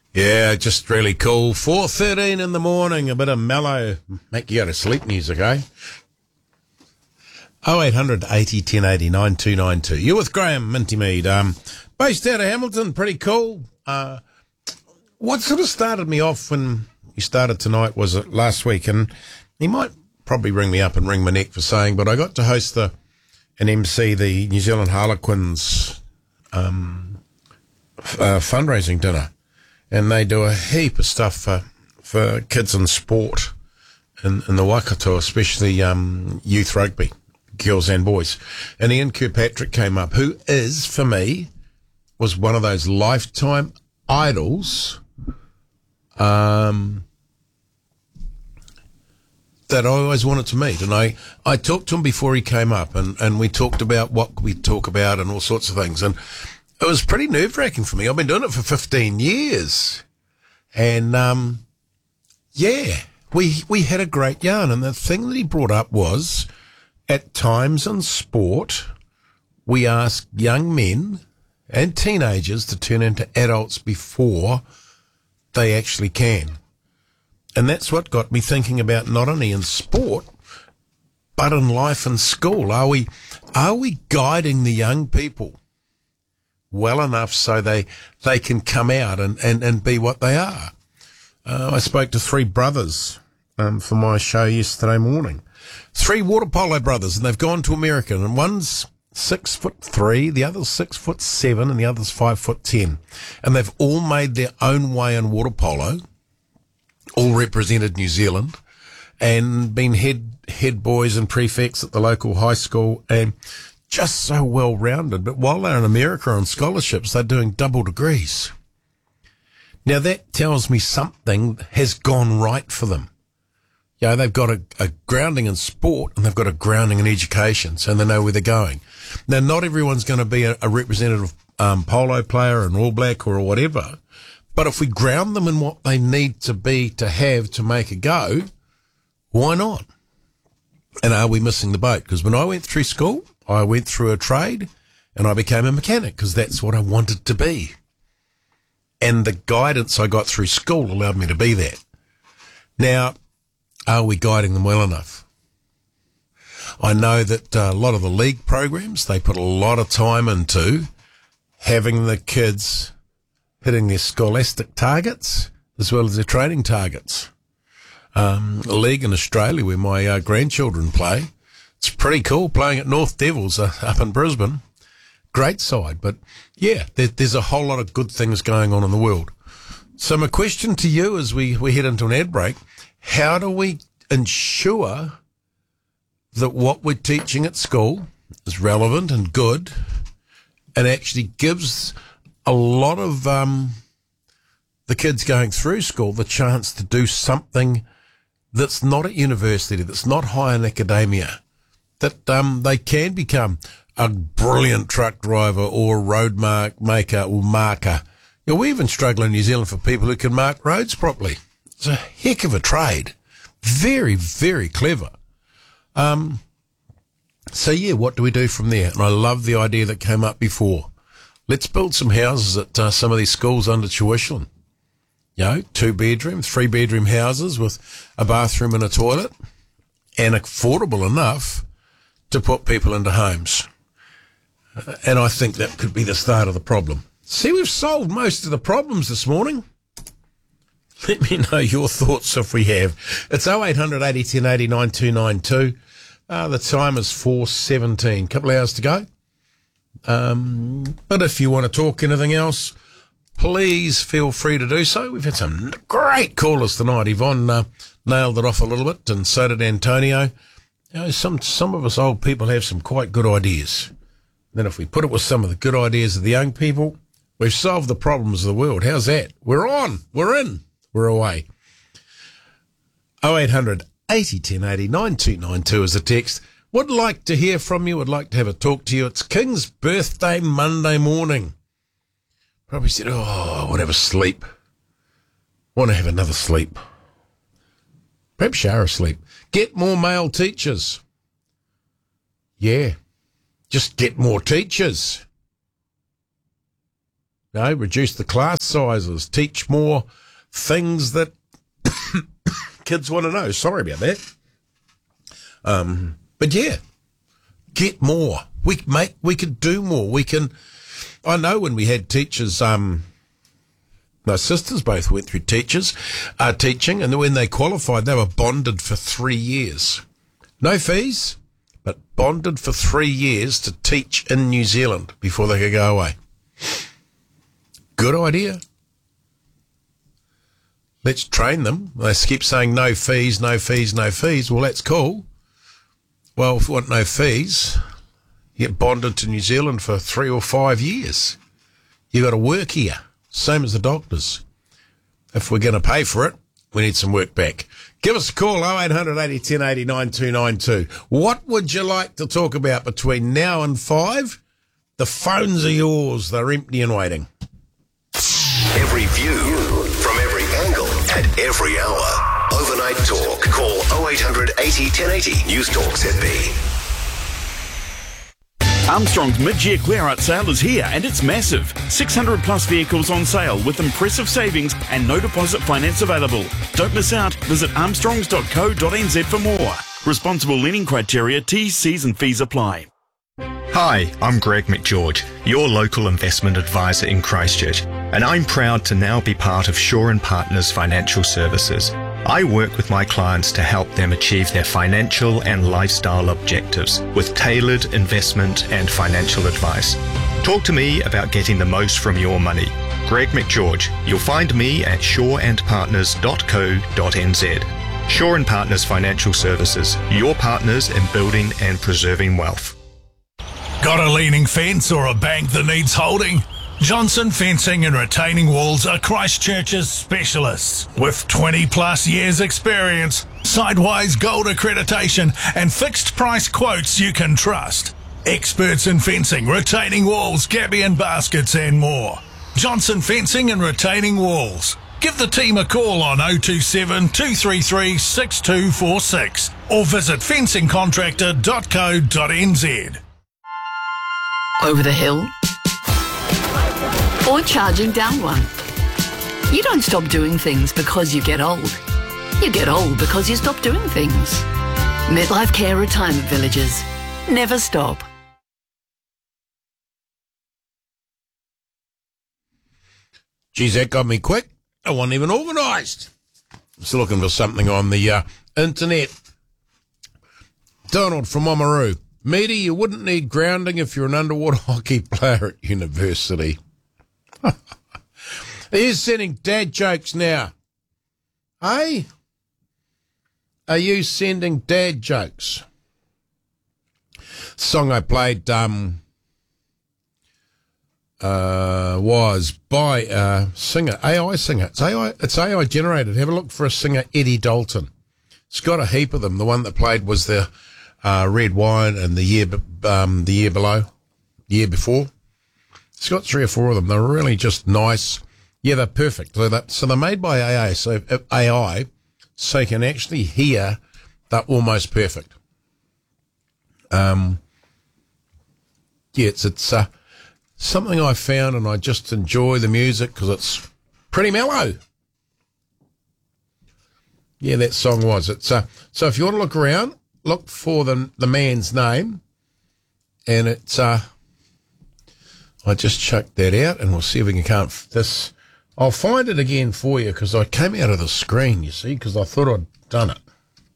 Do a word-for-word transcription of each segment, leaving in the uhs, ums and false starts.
Yeah, just really cool. four thirteen in the morning, a bit of mellow, make you go to sleep music, eh? oh eight hundred eighty ten eighty nine two nine two. You're with Graham Minty Mead, um, based out of Hamilton, pretty cool. Uh, what sort of started me off when we started tonight was it last week, and he might probably ring me up and wring my neck for saying, but I got to host the and M C the New Zealand Harlequins um, f- uh, fundraising dinner. And they do a heap of stuff for, for kids in sport in, in the Waikato, especially um, youth rugby, girls and boys. And Ian Kirkpatrick came up, who is, for me, was one of those lifetime idols um, that I always wanted to meet. And I, I talked to him before he came up, and, and we talked about what we talk about and all sorts of things. And it was pretty nerve-wracking for me. I've been doing it for fifteen years. And, um, yeah, we we had a great yarn. And the thing that he brought up was, at times in sport, we ask young men and teenagers to turn into adults before they actually can. And that's what got me thinking about not only in sport, but in life and school. Are we, are we guiding the young people well enough so they they can come out and, and, and be what they are? Uh, I spoke to three brothers um, for my show yesterday morning. Three water polo brothers, and they've gone to America. And one's six foot three, the other's six foot seven, and the other's five foot ten. And they've all made their own way in water polo, all represented New Zealand, and been head head boys and prefects at the local high school, and just so well-rounded. But while they're in America on scholarships, they're doing double degrees. Now, that tells me something has gone right for them. You know, they've got a, a grounding in sport, and they've got a grounding in education, so they know where they're going. Now, not everyone's going to be a, a representative um, polo player, an All Black or whatever, but if we ground them in what they need to be to have to make a go, why not? And are we missing the boat? Because when I went through school, I went through a trade and I became a mechanic because that's what I wanted to be. And the guidance I got through school allowed me to be that. Now, are we guiding them well enough? I know that uh, a lot of the league programs, they put a lot of time into having the kids hitting their scholastic targets as well as their training targets. Um, a league in Australia where my uh, grandchildren play, it's pretty cool playing at North Devils uh, up in Brisbane. Great side. But, yeah, there, there's a whole lot of good things going on in the world. So my question to you as we, we head into an ad break, how do we ensure that what we're teaching at school is relevant and good and actually gives a lot of um, the kids going through school the chance to do something that's not at university, that's not high in academia, that um, they can become a brilliant truck driver or road mark maker or marker. You know, we even struggle in New Zealand for people who can mark roads properly. It's a heck of a trade. Very, very clever. Um, so, yeah, what do we do from there? And I love the idea that came up before. Let's build some houses at uh, some of these schools under tuition. You know, two-bedroom, three-bedroom houses with a bathroom and a toilet, and affordable enough to put people into homes. Uh, and I think that could be the start of the problem. See, we've solved most of the problems this morning. Let me know your thoughts if we have. It's oh eight hundred eighty ten eighty nine two nine two. Uh, the time is four seventeen. Couple of hours to go. Um, but if you want to talk anything else, please feel free to do so. We've had some great callers tonight. Yvonne uh, nailed it off a little bit, and so did Antonio. You know, some some of us old people have some quite good ideas. Then if we put it with some of the good ideas of the young people, we've solved the problems of the world. How's that? We're on. We're in. We're away. oh eight hundred eighty ten eighty nine two nine two is a text. Would like to hear from you. Would like to have a talk to you. It's King's birthday Monday morning. Probably said, oh, I want to have a sleep. Want to have another sleep. Perhaps shower asleep. Get more male teachers. Yeah. Just get more teachers. You know, reduce the class sizes, teach more things that kids want to know. Sorry about that. Um, but yeah, get more. We make, we could do more. We can, I know when we had teachers, um, my sisters both went through teachers, uh, teaching, and when they qualified, they were bonded for three years. No fees, but bonded for three years to teach in New Zealand before they could go away. Good idea. Let's train them. They keep saying no fees, no fees, no fees. Well, that's cool. Well, if you want no fees, you get bonded to New Zealand for three or five years. You got to work here, same as the doctors. If we're going to pay for it, we need some work back. Give us a call, oh eight hundred eighty ten eighty nine two nine two. What would you like to talk about between now and five? The phones are yours. They're empty and waiting. Every view, from every angle, at every hour. Overnight Talk. Call oh eight hundred eighty ten eighty. News Talk Z B. Armstrong's mid-year clear-out sale is here and it's massive. six hundred plus vehicles on sale with impressive savings and no deposit finance available. Don't miss out. Visit armstrongs dot co dot n z for more. Responsible lending criteria, T's, C's and fees apply. Hi, I'm Greg McGeorge, your local investment advisor in Christchurch, and I'm proud to now be part of Shaw and Partners Financial Services. I work with my clients to help them achieve their financial and lifestyle objectives with tailored investment and financial advice. Talk to me about getting the most from your money. Greg McGeorge. You'll find me at shaw and partners dot co dot n z. Shaw and Partners Financial Services, your partners in building and preserving wealth. Got a leaning fence or a bank that needs holding? Johnson Fencing and Retaining Walls are Christchurch's specialists. With twenty plus years experience, Sidewise Gold accreditation and fixed price quotes you can trust. Experts in fencing, retaining walls, gabion baskets and more. Johnson Fencing and Retaining Walls. Give the team a call on oh two seven, two three three, six two four six or visit fencing contractor dot co dot n z. Over the hill? Or charging down one? You don't stop doing things because you get old. You get old because you stop doing things. Midlife Care Retirement Villages. Never stop. Geez, that got me quick. I wasn't even organised. I'm still looking for something on the uh, internet. Donald from Oamaru. Meaty, you wouldn't need grounding if you're an underwater hockey player at university. He's sending dad jokes now. Hey? Are you sending dad jokes? Song I played um, uh, was by a singer, A I singer. It's A I, it's A I generated. Have a look for a singer, Eddie Dalton. It's got a heap of them. The one that played was the uh, Red Wine and the year um, the year below, the year before. It's got three or four of them. They're really just nice. Yeah, they're perfect. So, that, so they're made by A I, so A I, so you can actually hear they're almost perfect. Um, yeah, it's, it's uh, something I found, and I just enjoy the music because it's pretty mellow. Yeah, that song was. It's uh, so if you want to look around, look for the the man's name, and it's uh, I just chucked that out, and we'll see if we can can't this. I'll find it again for you because I came out of the screen, you see, because I thought I'd done it.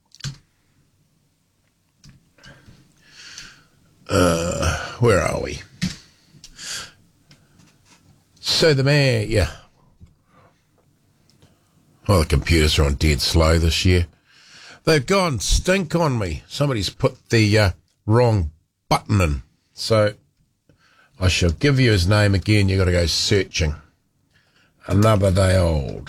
Uh, where are we? So the man, yeah. Oh, the computers are on dead slow this year. They've gone stink on me. Somebody's put the uh, wrong button in. So I shall give you his name again. You've got to go searching. Another Day Old.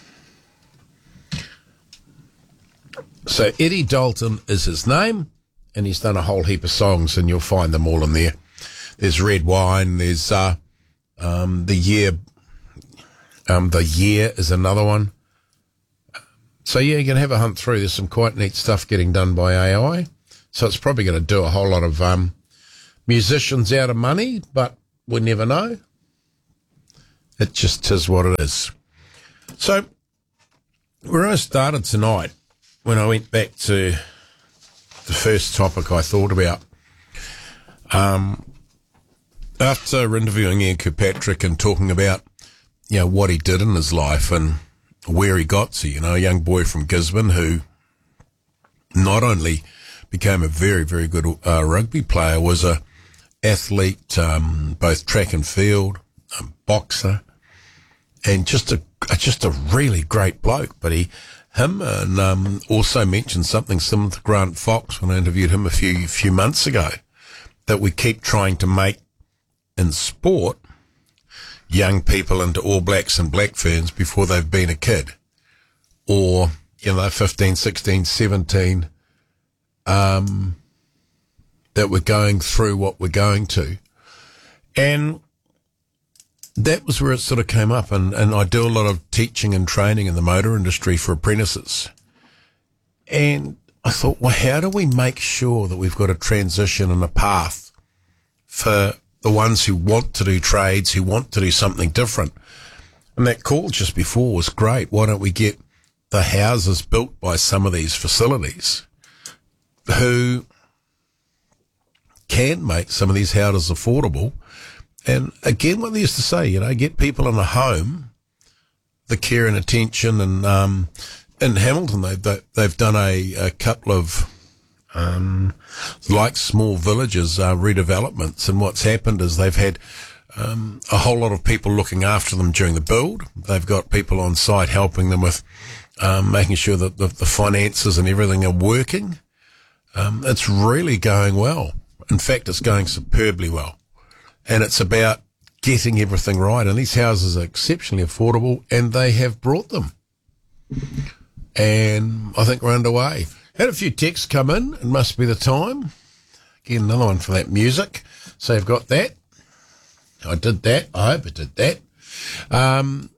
So Eddie Dalton is his name, and he's done a whole heap of songs, and you'll find them all in there. There's Red Wine. There's uh, um, the year. Um, the year is another one. So yeah, you can have a hunt through. There's some quite neat stuff getting done by A I. So it's probably going to do a whole lot of um, musicians out of money, but we never know. It just is what it is. So, where I started tonight, when I went back to the first topic I thought about, um, after interviewing Ian Kirkpatrick and talking about, you know, what he did in his life and where he got to, you know, a young boy from Gisborne who not only became a very, very good uh, rugby player, was a athlete, um, both track and field, a boxer, and just a just a really great bloke. But he, him, and um, also mentioned something similar to Grant Fox when I interviewed him a few few months ago, that we keep trying to make in sport young people into All Blacks and Black Ferns before they've been a kid, or, you know, fifteen, sixteen, seventeen, um, that we're going through what we're going to. And that was where it sort of came up. And, and I do a lot of teaching and training in the motor industry for apprentices. And I thought, well, how do we make sure that we've got a transition and a path for the ones who want to do trades, who want to do something different? And that call just before was great. Why don't we get the houses built by some of these facilities who can make some of these houses affordable? And again, what they used to say, you know, get people in a home, the care and attention. And um, in Hamilton, they've, they've done a, a couple of, um, like small villages, uh, redevelopments. And what's happened is they've had um, a whole lot of people looking after them during the build. They've got people on site helping them with um, making sure that the, the finances and everything are working. Um, it's really going well. In fact, it's going superbly well. And it's about getting everything right. And these houses are exceptionally affordable, and they have brought them. And I think we're underway. Had a few texts come in. It must be the time. Again, another one for that music. So you've got that. I did that. I hope I did that. Um,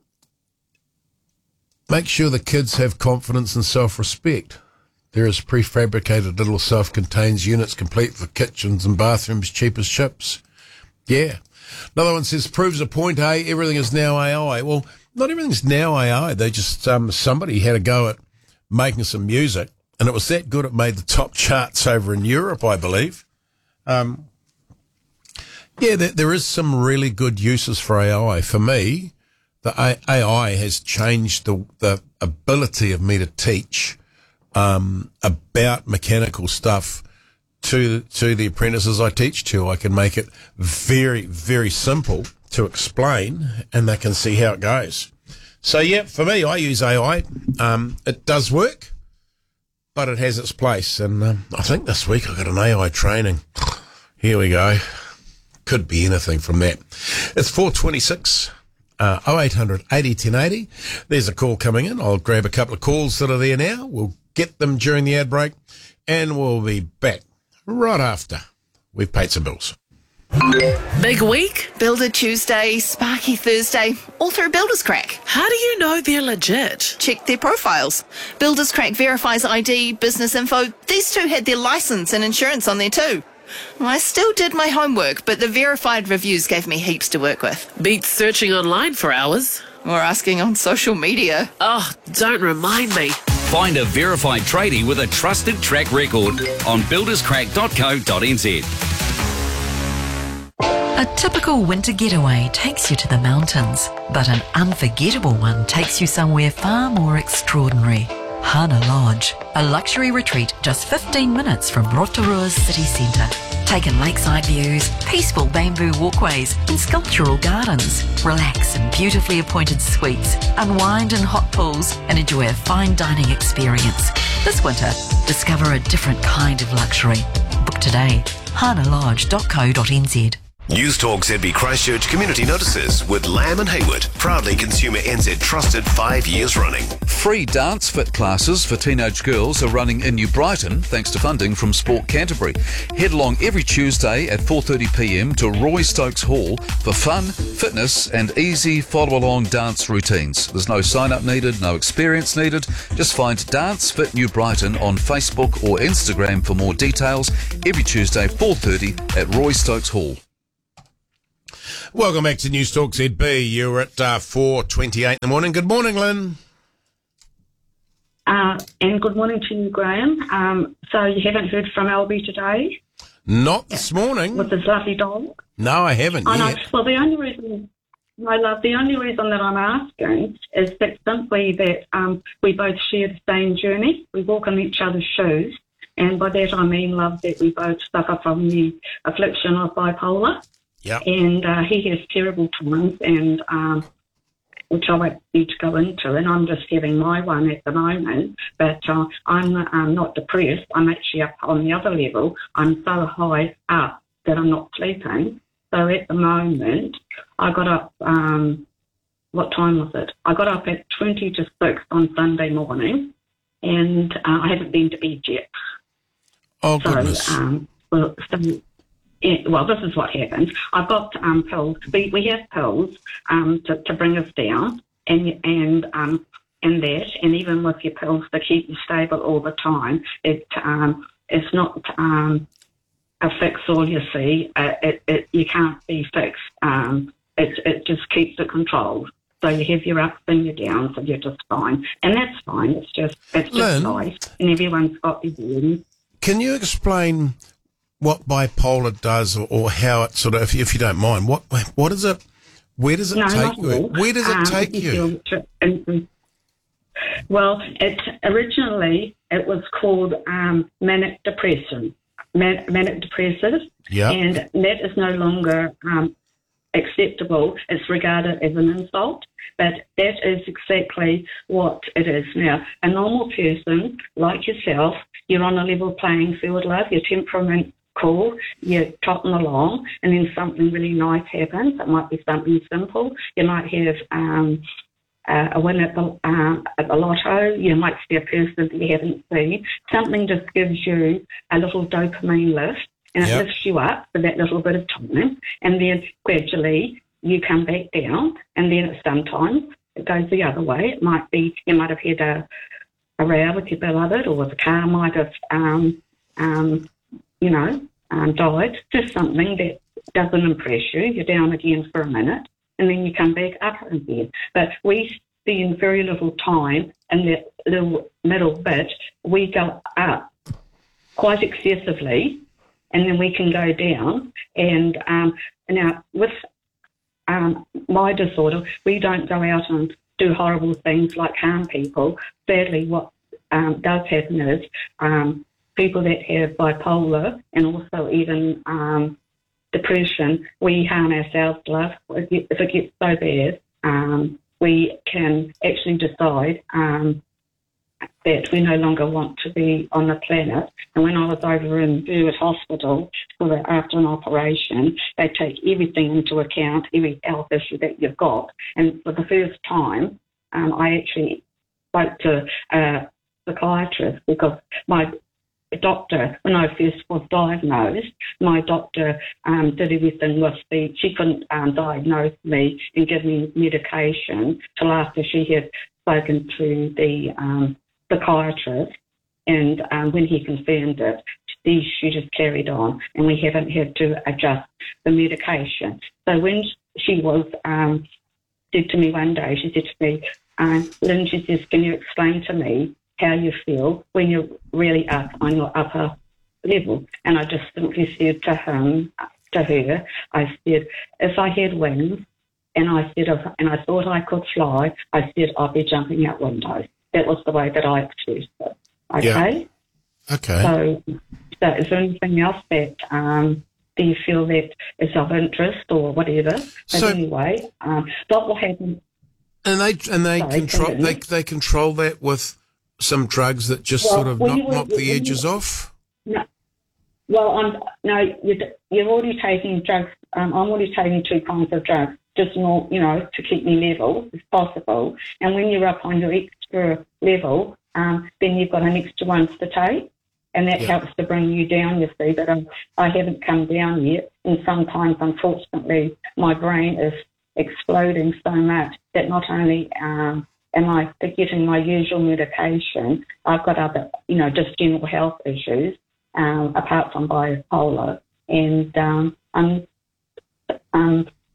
make sure the kids have confidence and self-respect. There is prefabricated little self-contained units complete for kitchens and bathrooms, cheap as chips. Yeah. Another one says, proves a point, eh? Everything is now A I. Well, not everything's now A I. They just, um, somebody had a go at making some music, and it was that good it made the top charts over in Europe, I believe. Um, yeah, there, there is some really good uses for A I. For me, the A I has changed the, the ability of me to teach um, about mechanical stuff to to the apprentices I teach to. I can make it very, very simple to explain, and they can see how it goes. So, yeah, for me, I use A I. Um, it does work, but it has its place. And um, I think this week I got an A I training. Here we go. Could be anything from that. It's four twenty-six, uh, oh eight hundred eighty ten eighty. There's a call coming in. I'll grab a couple of calls that are there now. We'll get them during the ad break, and we'll be back right after we've paid some bills. Big week? Builder Tuesday, Sparky Thursday, all through Builders Crack. How do you know they're legit? Check their profiles. Builders Crack verifies I D, business info. These two had their license and insurance on there too. I still did my homework, but the verified reviews gave me heaps to work with. Beats searching online for hours. Or asking on social media. Oh, don't remind me. Find a verified tradie with a trusted track record on builders crack dot co dot n z. A typical winter getaway takes you to the mountains, but an unforgettable one takes you somewhere far more extraordinary. Hana Lodge, a luxury retreat just fifteen minutes from Rotorua's city centre. Take in lakeside views, peaceful bamboo walkways and sculptural gardens. Relax in beautifully appointed suites, unwind in hot pools and enjoy a fine dining experience. This winter, discover a different kind of luxury. Book today, hana lodge dot co dot n z. News Talk Z B Christchurch Community Notices with Lamb and Hayward, proudly Consumer N Z trusted five years running. Free dance fit classes for teenage girls are running in New Brighton thanks to funding from Sport Canterbury. Head along every Tuesday at four thirty p m to Roy Stokes Hall for fun, fitness and easy follow-along dance routines. There's no sign-up needed, no experience needed. Just find Dance Fit New Brighton on Facebook or Instagram for more details. Every Tuesday four thirty at Roy Stokes Hall. Welcome back to News Talk Z B. You're at uh, four twenty-eight in the morning. Good morning, Lynn. Uh, and good morning to you, Graham. Um, so you haven't heard from Albie today? Not this morning. With his lovely dog? No, I haven't I know. yet. Well, the only reason, my love, the only reason that I'm asking is that simply that um, we both share the same journey. We walk in each other's shoes. And by that I mean, love, that we both suffer from the affliction of bipolar. Yeah. And uh, he has terrible times, and um, which I won't need to go into, and I'm just having my one at the moment. But uh, I'm um, not depressed. I'm actually up on the other level. I'm so high up that I'm not sleeping. So at the moment, I got up, um, what time was it? I got up at twenty to six on Sunday morning, and uh, I haven't been to bed yet. Oh, so, goodness. Um, well, so, yeah, well, this is what happens. I've got um, pills. We, we have pills um, to, to bring us down, and and um, and that, and even with your pills to keep you stable all the time, it um, it's not um, a fix all. You see, uh, it, it you can't be fixed. Um, it it just keeps it controlled. So you have your ups and your downs, and you're just fine, and that's fine. It's just it's just Lynn, life, and everyone's got their journey. Can you explain what bipolar does, or, or how it sort of, if, if you don't mind, what what is it? Where does it No, take not you? all. Where does it Um, take if you? feel tr- Well, it originally it was called um, manic depression, Man- manic depressive, Yeah. and that is no longer um, acceptable. It's regarded as an insult, but that is exactly what it is now. A normal person like yourself, you're on a level playing field, love. Your temperament cool, you're trotting along, and then something really nice happens. It might be something simple. You might have um, uh, a win at the, uh, at the lotto. You might see a person that you haven't seen. Something just gives you a little dopamine lift, and it Yep. lifts you up for that little bit of time, and then gradually you come back down, and then it, sometimes it goes the other way. It might be you might have had a, a row with your beloved, or the car might have, um, um, you know, um, died. Just something that doesn't impress you. You're down again for a minute, and then you come back up again. But we spend very little time in that little middle bit. We go up quite excessively, and then we can go down. And um, now with um, my disorder, we don't go out and do horrible things like harm people. Sadly, what um, does happen is um, people that have bipolar and also even um, depression, we harm ourselves, love. If it gets so bad, um, we can actually decide um, that we no longer want to be on the planet. And when I was over in Burwood Hospital for the, after an operation, they take everything into account, every health issue that you've got. And for the first time, um, I actually spoke to a psychiatrist, because my doctor, when I first was diagnosed, my doctor um, did everything with the, she couldn't um, diagnose me and give me medication till after she had spoken to the um, psychiatrist, and um, when he confirmed it, she, she just carried on, and we haven't had to adjust the medication. So when she was um, said to me one day, she said to me, um, Lynn, she says, can you explain to me how you feel when you're really up on your upper level? And I just simply said to him, to her, I said, if I had wings and I said, if, and I thought I could fly, I said I'd be jumping out windows. That was the way that I expressed it. Okay? Yeah. Okay. So, so is there anything else that, um, do you feel that is of interest or whatever? But So- anyway, um, what will happen? And they and they Sorry, control continue. they they control that with some drugs that just Well, sort of when knock, you were- knock the when edges you- off. No. Well, I'm, no, you're, you're already taking drugs. Um, I'm already taking two kinds of drugs, just more, you know, to keep me level as possible. And when you're up on your extra level, um, then you've got an extra one to take, and that Yeah. helps to bring you down, you see. But um, I haven't come down yet, and sometimes, unfortunately, my brain is exploding so much that not only um, am I getting my usual medication, I've got other, you know, just general health issues, um, apart from bipolar. And um, I'm, um,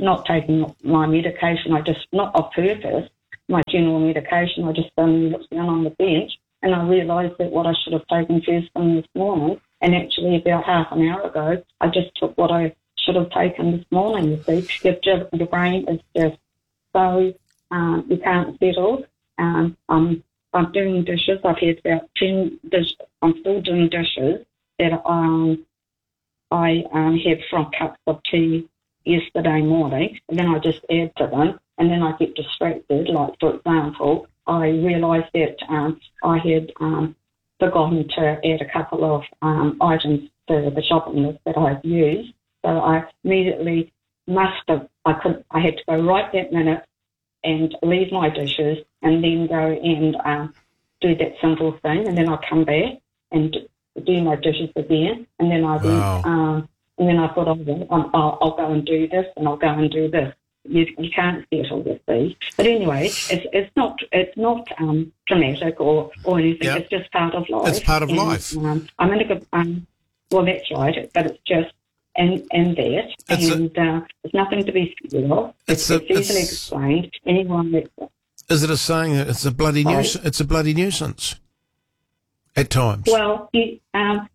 not taking my medication. I just, not on purpose, my general medication. I just suddenly looked down on the bench and I realised that what I should have taken first thing this morning, and actually about half an hour ago, I just took what I should have taken this morning, you see. Your, just, your brain is just so, um, you can't settle. Um, I'm, I'm doing dishes. I've had about ten dishes. I'm still doing dishes that um, I um, had from cups of tea yesterday morning, and then I just add to them, and then I get distracted. Like, for example, I realised that um, I had um, forgotten to add a couple of um, items to the shopping list that I've used. So I immediately must have, I could, I had to go right that minute and leave my dishes and then go and uh, do that simple thing, and then I'll come back and do my dishes again, and then I Wow. then, um, and then I thought, oh, I'll, I'll, I'll go and do this, and I'll go and do this. You, you can't settle with these. But anyway, it's it's not it's not um, dramatic or, or anything. Yep. It's just part of life. It's part of and, life. Um, I'm in a good. Um, well, that's right. But it's just and and that, It's a- and uh, there's nothing to be scared of. It's It's, a- it's easily it's- explained. Anyone that Is it a saying that it's a bloody Sorry? nuisance? It's a bloody nuisance at times. Well, you, um,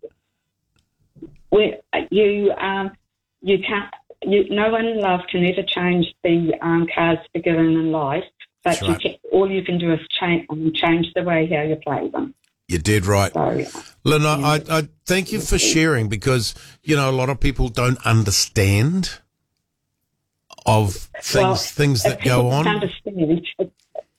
we, you, um, you can't. You, no one in love can ever change the um, cards they're given in life, but That's you right. can, all you can do is change, um, change the way how you play them. You're dead right. So, Lynn, I, I, I thank you for sharing, because, you know, a lot of people don't understand of things well, things if that people go on. don't understand. It,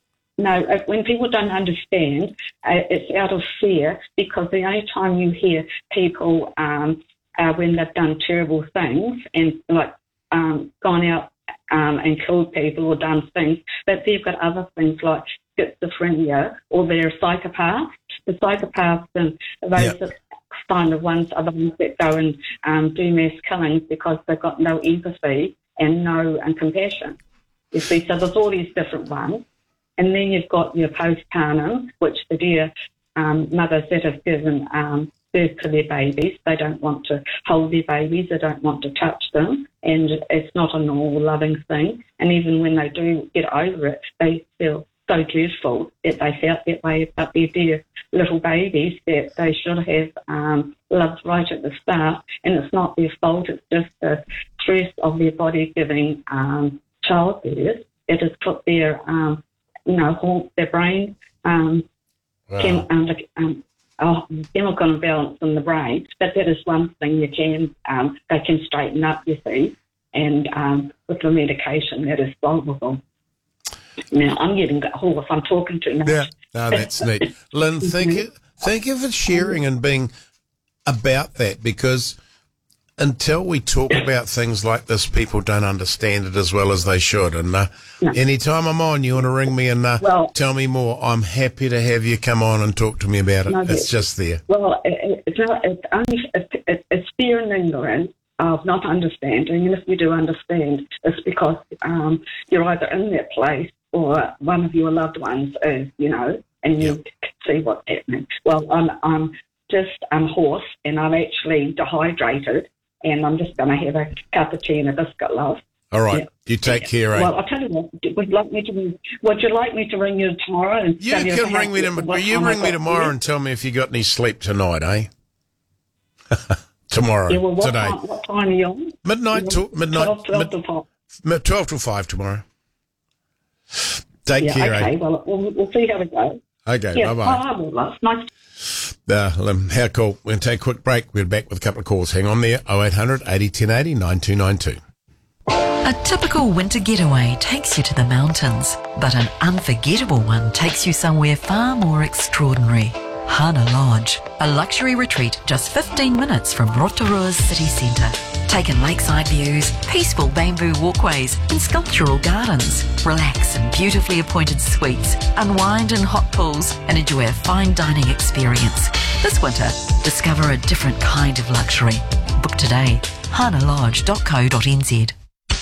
no, if, when people don't understand, uh, it's out of fear, because the only time you hear people um, uh, when they've done terrible things and like um, gone out um, and killed people or done things, but they've got other things like schizophrenia or they're psychopaths. The psychopaths and those Yep. are kind of ones are the ones that go and um, do mass killings because they've got no empathy and no um, compassion. You see, so there's all these different ones. And then you've got your postpartum, which the dear um, mothers that have given um, birth to their babies, they don't want to hold their babies, they don't want to touch them, and it's not a normal loving thing. And even when they do get over it, they feel so dreadful that they felt that way about their dear little babies, that they should have um, loved right at the start. And it's not their fault, it's just the stress of their body giving um, childbirth. It has put their, um, you know, haunt their brain, um, Wow. chem- um, like, um, oh, chemical imbalance in the brain. But that is one thing you can, um, they can straighten up, you see. And um, with the medication, that is vulnerable. Now, I'm getting hoarse. I'm talking too much. Yeah, no, that's neat. Lynn, thank you, thank you for sharing and being about that, because until we talk about things like this, people don't understand it as well as they should. And uh, No. anytime I'm on, you want to ring me and uh, Well- tell me more, I'm happy to have you come on and talk to me about it. No, It's but- just there. Well, it, it's, not, it's only it's, it, it's fear and ignorance of not understanding. And if you do understand, it's because um, you're either in that place or one of your loved ones is, you know, and you can see what's happening. Well, I'm I'm just I'm hoarse and I'm actually dehydrated, and I'm just going to have a cup of tea and a biscuit, love. All right, Yeah. you take care, eh? Well, I'll tell you what. Would you like me to? Would you like me to ring you tomorrow? And you tell you can how- ring me to, what you time I ring me got tomorrow here? and tell me if you got any sleep tonight, eh? Tomorrow, Yeah, well, what today. time, what time are you on? Midnight to midnight. twelve, twelve mid- to five. mid- twelve till five tomorrow. Take Yeah, care, okay. eh? Well, we'll, we'll see how it goes. Okay, Yeah, bye-bye. I will, love. Nice. Uh, um, how cool. We're going to take a quick break. We're back with a couple of calls. Hang on there. oh eight hundred eighty ten eighty nine two nine two. A typical winter getaway takes you to the mountains, but an unforgettable one takes you somewhere far more extraordinary. Hana Lodge, a luxury retreat just fifteen minutes from Rotorua's city centre. Take in lakeside views, peaceful bamboo walkways and sculptural gardens. Relax in beautifully appointed suites, unwind in hot pools and enjoy a fine dining experience. This winter, discover a different kind of luxury. Book today, hana lodge dot co dot n z.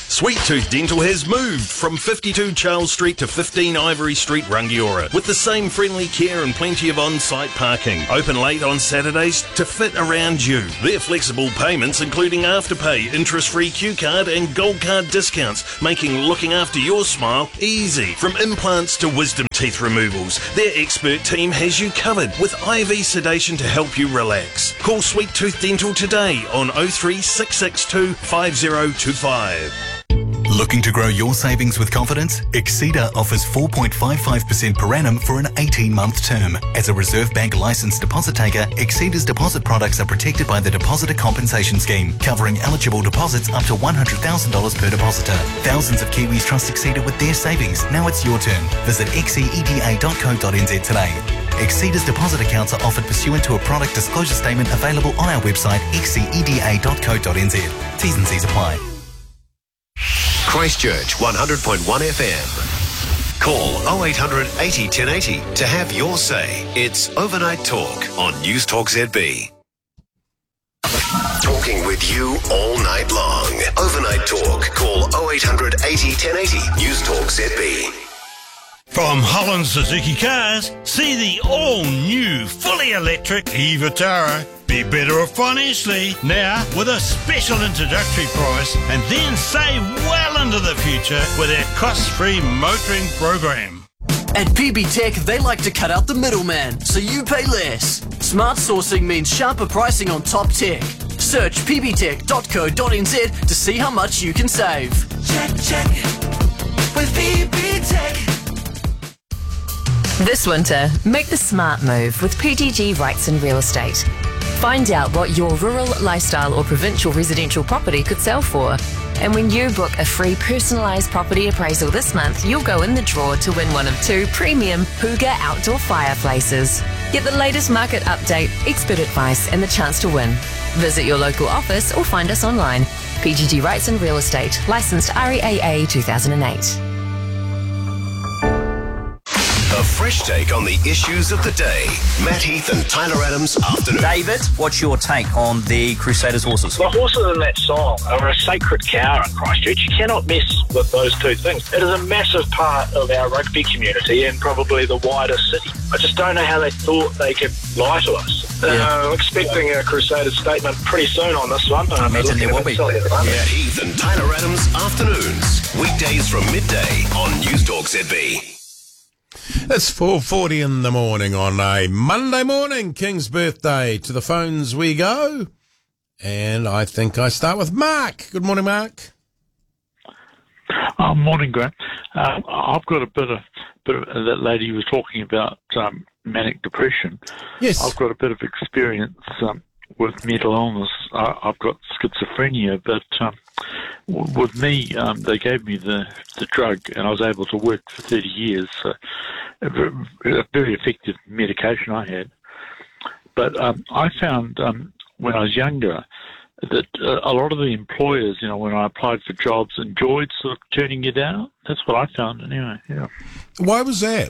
Sweet Tooth Dental has moved from fifty-two Charles Street to fifteen Ivory Street, Rangiora, with the same friendly care and plenty of on-site parking. Open late on Saturdays to fit around you. Their flexible payments, including Afterpay, interest-free Q card and Gold Card discounts, making looking after your smile easy. From implants to wisdom teeth removals, their expert team has you covered with I V sedation to help you relax. Call Sweet Tooth Dental today on oh three six six two five oh two five. Looking to grow your savings with confidence? Exceeder offers four point five five percent per annum for an eighteen-month term. As a Reserve Bank licensed deposit taker, Exceeder's deposit products are protected by the Depositor Compensation Scheme, covering eligible deposits up to one hundred thousand dollars per depositor. Thousands of Kiwis trust Exceeder with their savings. Now it's your turn. Visit exeeda dot co dot n z today. Exceeder's deposit accounts are offered pursuant to a product disclosure statement available on our website, exeeda dot co dot n z. T's and C's apply. Christchurch one hundred point one F M. Call oh eight hundred eighty ten eighty to have your say. It's Overnight Talk on News Talk Z B. Talking with you all night long. Overnight Talk. Call oh eight hundred eighty ten eighty. News Talk Z B. From Holland Suzuki Cars, see the all-new, fully electric e-Vitara. Be better off financially now with a special introductory price and then save well into the future with our cost-free motoring program. At P B Tech, they like to cut out the middleman, so you pay less. Smart sourcing means sharper pricing on top tech. Search p b tech dot co dot n z to see how much you can save. Check, check with P B Tech. This winter, make the smart move with P G G Rights and Real Estate. Find out what your rural, lifestyle or provincial residential property could sell for. And when you book a free personalised property appraisal this month, you'll go in the draw to win one of two premium Hooga outdoor fireplaces. Get the latest market update, expert advice and the chance to win. Visit your local office or find us online. P G G Rights and Real Estate, licensed R E A A two thousand eight. A fresh take on the issues of the day. Matt Heath and Tyler Adams afternoon. David, what's your take on the Crusaders horses? The horses in that song are a sacred cow in Christchurch. You cannot mess with those two things. It is a massive part of our rugby community and probably the wider city. I just don't know how they thought they could lie to us. Yeah. Uh, I'm expecting a Crusaders statement pretty soon on this one. I imagine there will be. Matt Heath and Tyler Adams afternoons. Weekdays from midday on News Talk Z B. It's four forty in the morning on a Monday morning, King's birthday. To the phones we go. And I think I start with Mark. Good morning, Mark. Oh, morning, Grant. Uh, I've got a bit of, bit of that lady was talking about um, manic depression. Yes. I've got a bit of experience um, with mental illness. I, I've got schizophrenia, but um, w- with me, um, they gave me the, the drug, and I was able to work for thirty years. So a, a very effective medication I had. But um, I found um, when I was younger that uh, a lot of the employers, you know, when I applied for jobs, enjoyed sort of turning you down. That's what I found anyway, yeah. Why was that?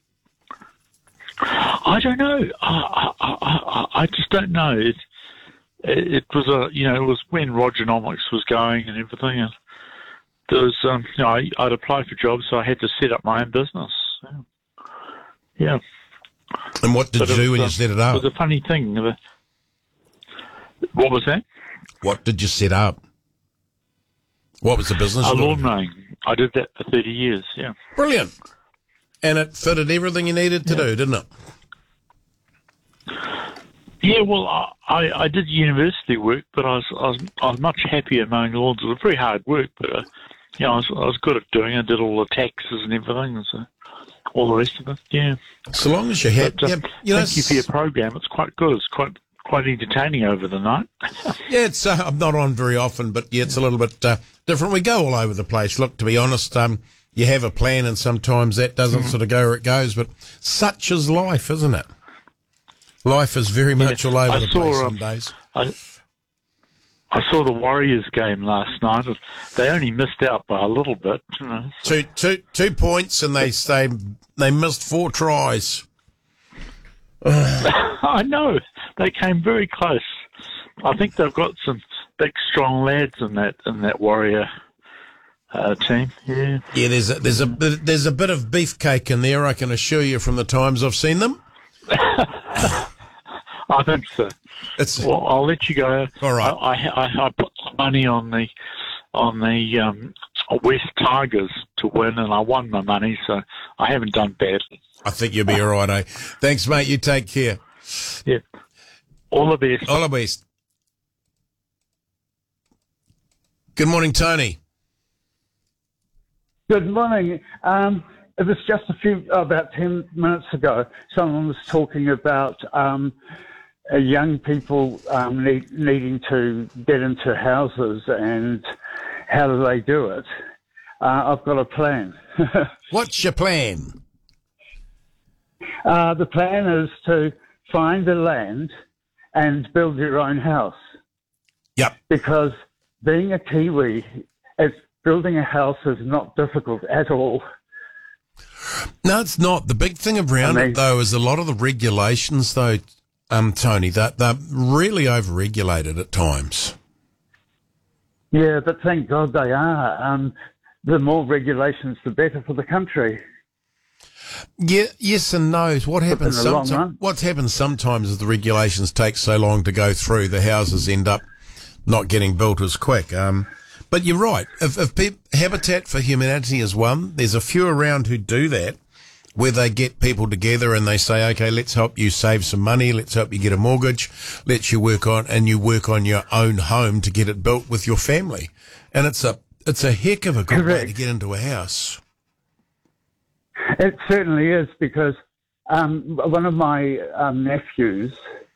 I don't know. I, I, I, I just don't know. It, it was a, you know, it was when Rogernomics was going and everything. And there was, um, you know, I, I'd applied for jobs, so I had to set up my own business. Yeah. yeah. And what did but you do was, when you set it up? It was a funny thing. What was that? What did you set up? What was the business? A lawn mowing. I did that for thirty years, yeah. Brilliant. And it fitted everything you needed to yeah. do, didn't it? Yeah, well, I, I did university work, but I was, I was I was much happier mowing lawns. It was very hard work, but uh, you know, I was, I was good at doing it. I did all the taxes and everything, so all the rest of it, yeah. So long as you had... But, uh, yeah, you know, thank you for your program. It's quite good. It's quite quite entertaining over the night. yeah, it's uh, I'm not on very often, but yeah, it's a little bit uh, different. We go all over the place. Look, to be honest, um, you have a plan, and sometimes that doesn't mm-hmm. sort of go where it goes. But such is life, isn't it? Life is very much yeah, all over I the saw, place some um, days. I, I saw the Warriors game last night. They only missed out by a little bit. You know, so. Two, two, two points, and they they they missed four tries. I know. They came very close. I think they've got some big, strong lads in that in that Warrior uh, team. Yeah. Yeah, there's a, there's a bit, there's a bit of beefcake in there, I can assure you, from the times I've seen them. I think so. It's, well, I'll let you go. All right. I, I, I put some money on the on the um, West Tigers to win, and I won my money, so I haven't done badly. I think you'll be all right, eh? Thanks, mate. You take care. Yeah. All the best. All the best. Good morning, Tony. Good morning. Um, it was just a few, about ten minutes ago, someone was talking about um, uh, young people um, need, needing to get into houses and how do they do it. Uh, I've got a plan. What's your plan? Uh, the plan is to find the land and build your own house. Yep. Because being a Kiwi, it's, building a house is not difficult at all. No, it's not. The big thing around I mean, it, though, is a lot of the regulations, though, um, Tony, that they're really over-regulated at times. Yeah, but thank God they are. Um, the more regulations, the better for the country. Yeah, yes and no. What happens? Sometimes, what happens sometimes is the regulations take so long to go through, the houses end up not getting built as quick. Um, but you're right. If, if people, Habitat for Humanity is one, there's a few around who do that, where they get people together and they say, okay, let's help you save some money, let's help you get a mortgage, let you work on, and you work on your own home to get it built with your family. And it's a it's a heck of a good Correct. way to get into a house. It certainly is, because um, one of my um, nephews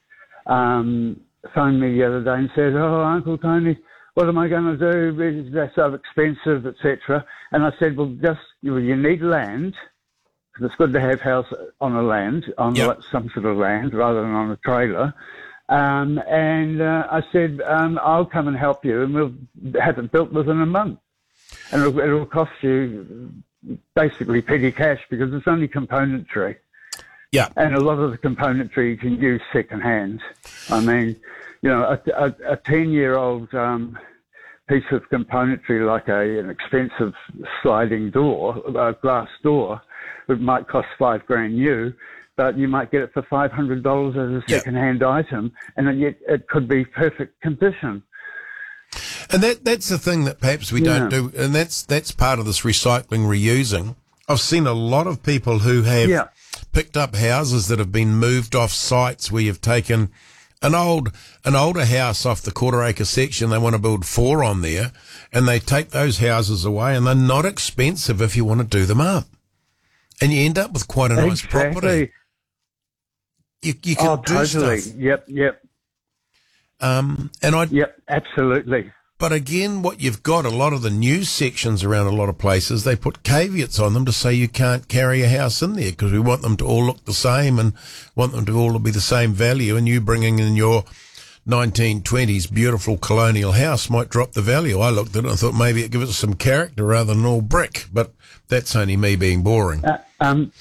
um, phoned me the other day and said, oh, Uncle Tony, what am I going to do? That's so expensive, et cetera. And I said, well, just you, you need land, because it's good to have house on a land, on yep. some sort of land, rather than on a trailer. Um, and uh, I said, um, I'll come and help you, and we'll have it built within a month. And it'll, it'll cost you basically petty cash, because it's only componentry. Yeah. And a lot of the componentry you can use second-hand. I mean, you know, a, a, a ten-year-old um, piece of componentry like a, an expensive sliding door, a glass door, it might cost five grand new, but you might get it for five hundred dollars as a second-hand yep. item, and yet it could be perfect condition. And that that's the thing that perhaps we yeah. don't do, and that's that's part of this recycling, reusing. I've seen a lot of people who have yeah. picked up houses that have been moved off sites where you've taken an old an older house off the quarter acre section, they want to build four on there, and they take those houses away, and they're not expensive if you want to do them up. And you end up with quite a nice exactly. property. You, you can oh, do totally. stuff. Yep, yep. Um, and I. Yep, absolutely. But again, what you've got, a lot of the news sections around a lot of places, they put caveats on them to say you can't carry a house in there because we want them to all look the same and want them to all be the same value. And you bringing in your nineteen twenties beautiful colonial house might drop the value. I looked at it and thought maybe it gives it some character rather than all brick, but that's only me being boring. Uh, um,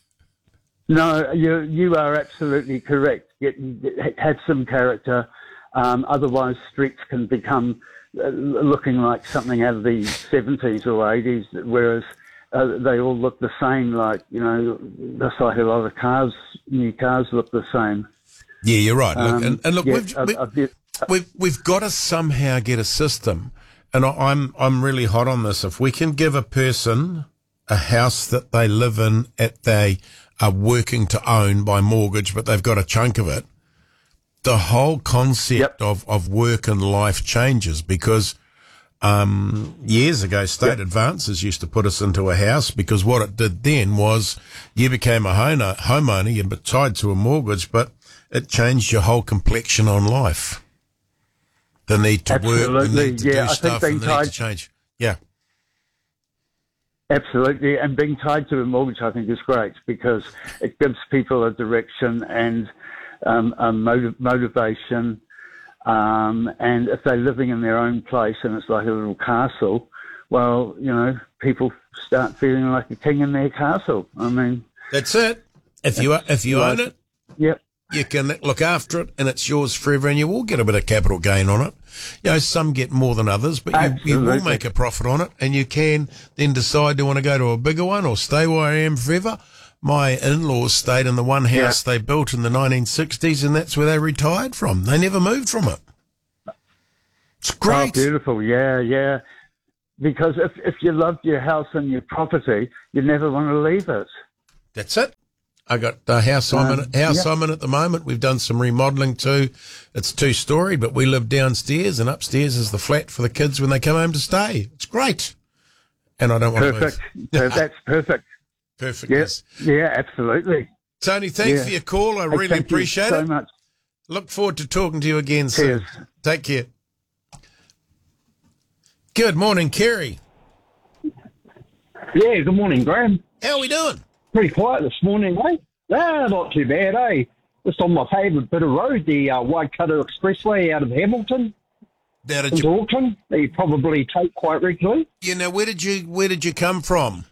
no, you you are absolutely correct. Get, have some character. Um, otherwise, streets can become uh, looking like something out of the seventies or eighties, whereas uh, they all look the same. Like, you know, just like a lot of cars, new cars look the same. Yeah, you're right. Look, Um, and, and look, yeah, we've, a- we, a bit- we've we've got to somehow get a system, and I, I'm I'm really hot on this. If we can give a person a house that they live in, at they are working to own by mortgage, but they've got a chunk of it, the whole concept of, of work and life changes, because um, years ago, state yep. advances used to put us into a house, because what it did then was you became a homeowner, homeowner you're tied to a mortgage, but it changed your whole complexion on life. The need to Absolutely. work, the need to Yeah, do I think stuff, being and the need tied- to change. Yeah. Absolutely, and being tied to a mortgage, I think, is great, because it gives people a direction and um, a motiv- motivation. Um, and if they're living in their own place and it's like a little castle, well, you know, people start feeling like a king in their castle. I mean, That's it. If you if you own it, yep. You can look after it, and it's yours forever, and you will get a bit of capital gain on it. You know, some get more than others, but you, you will make a profit on it, and you can then decide to want to go to a bigger one or stay where I am forever. My in-laws stayed in the one house yeah. they built in the nineteen sixties, and that's where they retired from. They never moved from it. It's great. Oh, beautiful. Yeah, yeah. Because if if you loved your house and your property, you never want to leave it. That's it. I got the house I'm in, house yeah. I'm in at the moment. We've done some remodelling too. It's two-storey, but we live downstairs, and upstairs is the flat for the kids when they come home to stay. It's great. And I don't want perfect. to move. Perfect. That's perfect. Perfect. Yes. Yeah, absolutely. Tony, thanks yeah. for your call. I hey, really thank appreciate you so it. Much. Look forward to talking to you again Cheers. soon. Take care. Good morning, Kerry. Yeah, good morning, Graham. How are we doing? Pretty quiet this morning, eh? Ah, not too bad, eh? Just on my favourite bit of road, the uh, Waikato Expressway out of Hamilton Now, did into you, Auckland. That you probably take quite regularly. you know, where did you where did you come from?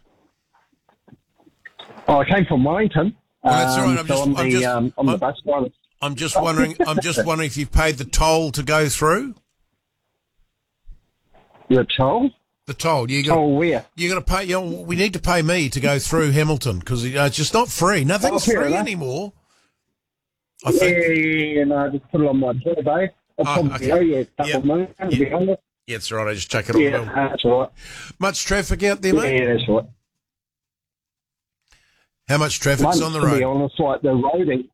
Oh, I came from Wellington. Well, that's all right. Um, I'm so just, I'm I'm the, just, um, I'm the bus driver. I'm just wondering. I'm just wondering if you paid the toll to go through. The toll? The toll. You got, toll where? You got to pay. You know, we need to pay me to go through Hamilton because you know, it's just not free. Nothing's Oh, fair free enough. anymore. I yeah, think. yeah, yeah, yeah, no, just put it on my tab, eh? I'll Oh, probably okay. go, yeah, a couple Yeah. of months, to be honest. Yeah, it's all right. I just check it on Yeah, the bill. that's all right. Much traffic out there, Yeah, mate? yeah, that's right. How much traffic's Mate, on the to be road? honest, like the roading,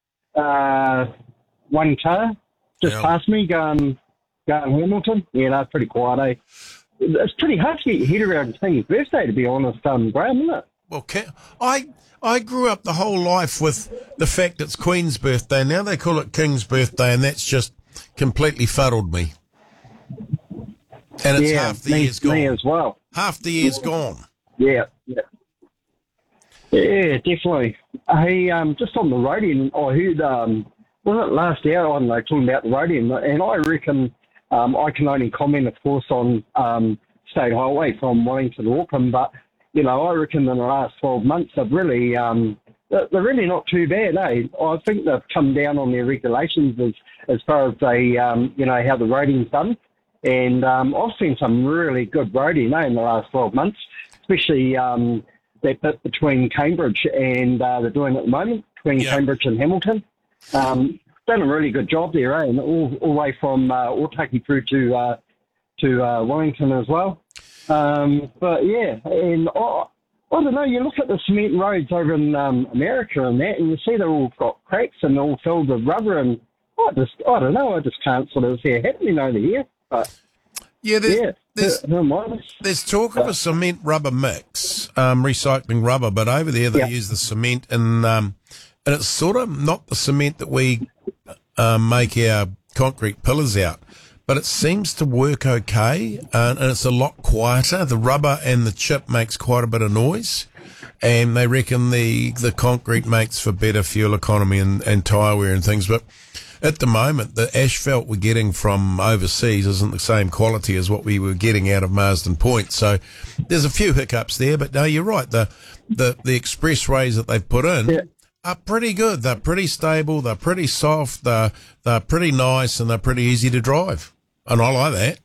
uh, one car just Yeah. past me going, going Hamilton. Yeah, no, pretty quiet, eh? It's pretty hard to get your head around King's birthday, to be honest, um, Graham, isn't it? Well, can, I I grew up the whole life with the fact it's Queen's birthday. Now they call it King's birthday, and that's just completely fuddled me. And it's yeah, half the me, year's gone. me as well. Half the year's gone. Yeah, yeah. Yeah, definitely. Hey, um, just on the roading, I heard, um, was it last hour on they talking about the roading, and I reckon um, I can only comment, of course, on um, State Highway from Wellington to Auckland, but, you know, I reckon in the last twelve months they've really, um, they're they're really not too bad, eh? I think they've come down on their regulations as, as far as they, um, you know, how the roading's done. And um, I've seen some really good roading, eh, in the last twelve months, especially um, that bit between Cambridge and uh, they're doing at the moment, between Yeah. Cambridge and Hamilton. Um, done a really good job there, eh? And all, all the way from uh, Otaki through to uh, to uh, Wellington as well. Um, but yeah, and I, I don't know, you look at the cement roads over in um, America and that, and you see they're all got cracks and they're all filled with rubber, and I just, I don't know, I just can't sort of see it happening over here. But Yeah, there's, yeah, there's, no mind. there's talk of a cement rubber mix, um, recycling rubber, but over there they Yeah. use the cement, and um, and it's sort of not the cement that we um, make our concrete pillars out, but it seems to work okay, and, and it's a lot quieter. The rubber and the chip makes quite a bit of noise, and they reckon the the concrete makes for better fuel economy and, and tyre wear and things, but at the moment, the asphalt we're getting from overseas isn't the same quality as what we were getting out of Marsden Point. So there's a few hiccups there, but no, you're right. The the, the expressways that they've put in Yeah. are pretty good. They're pretty stable. They're pretty soft. They're, they're pretty nice, and they're pretty easy to drive. And I like that.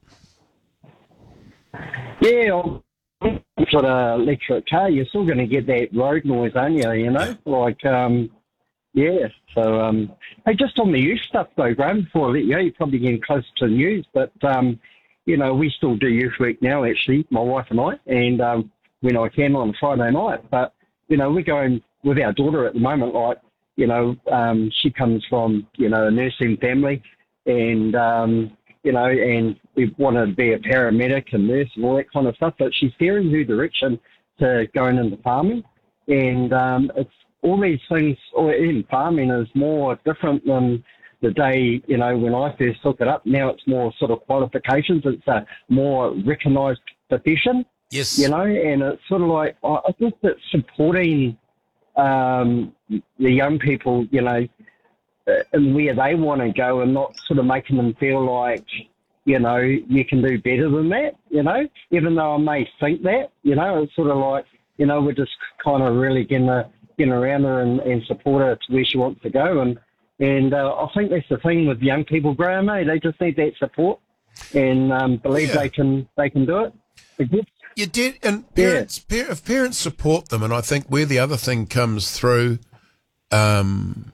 Yeah, if you've got an electric car, you're still going to get that road noise, aren't you? You know, like, um, yeah. So, um, hey, just on the youth stuff though, Graham, before I let you go, you're probably getting close to the news, but, um, you know, we still do youth work now, actually, my wife and I, and um, when I can on a Friday night. But, you know, we're going with our daughter at the moment, like, you know, um, she comes from, you know, a nursing family, and, um, you know, and we wanted to be a paramedic and nurse and all that kind of stuff, but she's steering her direction to going into farming. And um, it's all these things, or in farming is more different than the day, you know, when I first took it up. Now it's more sort of qualifications. It's a more recognised profession. Yes. You know, and it's sort of like, I I think that supporting um, the young people, you know, uh, and where they want to go, and not sort of making them feel like, you know, you can do better than that, you know, even though I may think that, you know, it's sort of like, you know, we're just kind of really going to get around her and, and support her to where she wants to go. And, And uh, I think that's the thing with young people, Graham, eh? They just need that support and um, believe Yeah. they can they can do it. It gets- You did, and parents, par- if parents support them, and I think where the other thing comes through, um,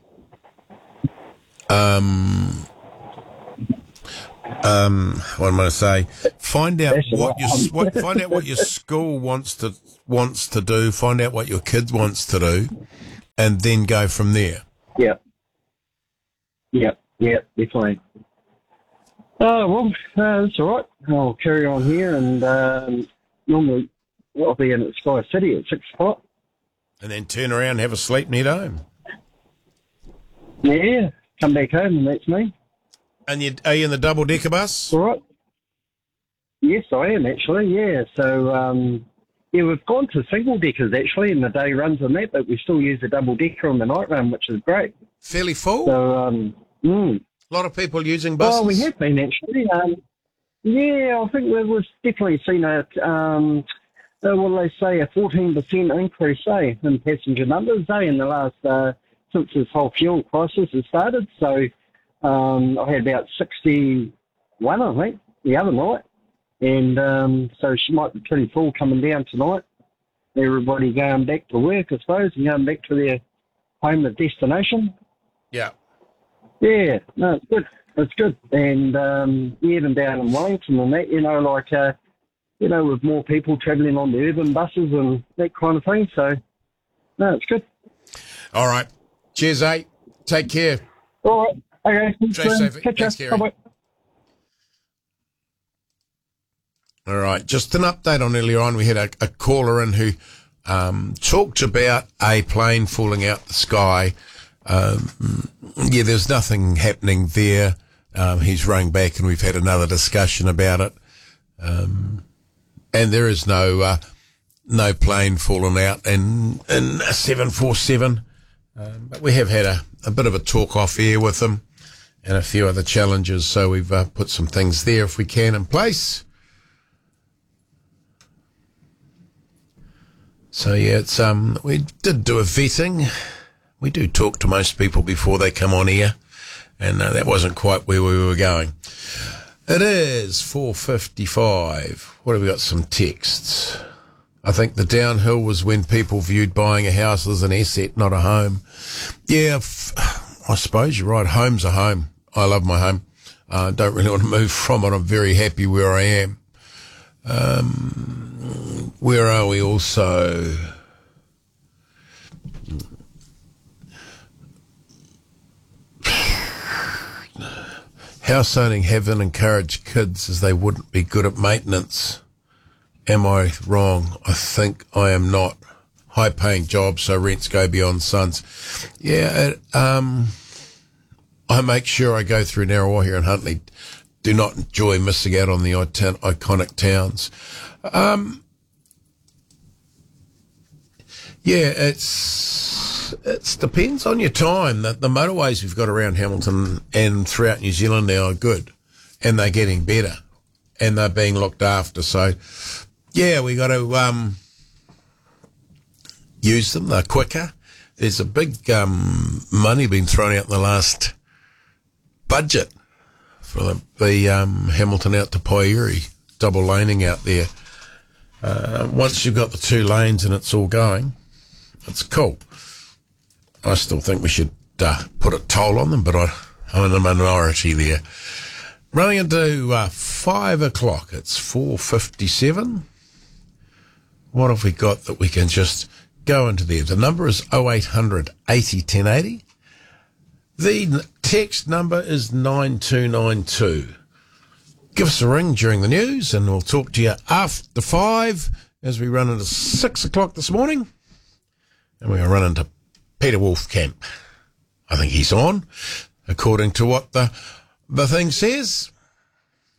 um, um, what am I going to say? Find out That's what right. your s- what, find out what your school wants to wants to do. Find out what your kids wants to do, and then go from there. Yeah. Yeah, yeah, definitely. Oh, well, uh, that's all right. I'll carry on here, and um, normally I'll be in at Sky City at six o'clock. And then turn around, have a sleep, and head home. Yeah, come back home, and that's me. And you are you in the double decker bus? All right. Yes, I am actually. Yeah, so um, yeah, we've gone to single deckers actually, and the day runs on that, but we still use the double decker on the night run, which is great. Fairly full. So, um, mm. A lot of people using buses. Well, we have been actually. Um, yeah, I think we've, we've definitely seen a, um, uh, what do they say, a fourteen percent increase, eh, in passenger numbers, eh, in the last, uh, since this whole fuel crisis has started. So um, I had about sixty-one, I think, the other night. And um, so she might be pretty full coming down tonight. Everybody going back to work, I suppose, and going back to their home of destination. Yeah. Yeah, no, it's good. It's good. And um, even down in Wellington and that, you know, like, uh, you know, with more people travelling on the urban buses and that kind of thing. So, no, it's good. All right. Cheers, eh? Take care. All right. Okay. Stay safe. Catch Thanks, ya. Gary. Bye-bye. All right. Just an update on earlier on. We had a, a caller in who um, talked about a plane falling out the sky. Um, yeah, there's nothing happening there. Um, he's rung back and we've had another discussion about it. Um, and there is no, uh, no plane falling out in, in a seven forty-seven. Um, but we have had a, a bit of a talk off air with them and a few other challenges. So we've uh, put some things there if we can in place. So yeah, it's, um, we did do a vetting. We do talk to most people before they come on here, and uh, that wasn't quite where we were going. It is four fifty-five. What have we got? Some texts. I think the downhill was when people viewed buying a house as an asset, not a home. Yeah, f- I suppose you're right. Home's a home. I love my home. I uh, don't really want to move from it. I'm very happy where I am. Um, where are we also? House owning haven't encouraged kids as they wouldn't be good at maintenance. Am I wrong? I think I am not. High paying jobs, so rents go beyond sons. Yeah, it, um, I make sure I go through Narrawahia and Huntly. Do not enjoy missing out on the icon- iconic towns. Um, yeah, it's it depends on your time. The, the motorways we've got around Hamilton and throughout New Zealand now are good, and they're getting better, and they're being looked after. So, yeah, we got to um, use them. They're quicker. There's a big um, money being thrown out in the last budget for the, the um, Hamilton out to Pairi, double laning out there. Uh, once you've got the two lanes and it's all going, it's cool. I still think we should uh, put a toll on them, but I, I'm in the minority there. Running into uh, five o'clock. It's four fifty-seven. What have we got that we can just go into there? The number is oh eight hundred eighty ten eighty. The text number is nine two nine two. Give us a ring during the news and we'll talk to you after five as we run into six o'clock this morning. And we're going to run into Peter Wolfkamp. I think he's on, according to what the, the thing says.